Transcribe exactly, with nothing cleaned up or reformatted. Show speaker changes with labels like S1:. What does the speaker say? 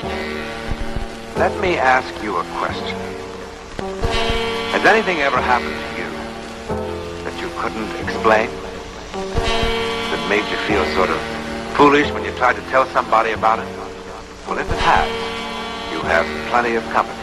S1: Let me ask you a question. Has anything ever happened to you that you couldn't explain? That made you feel sort of foolish when you tried to tell somebody about it? Well, if it has, you have plenty of company.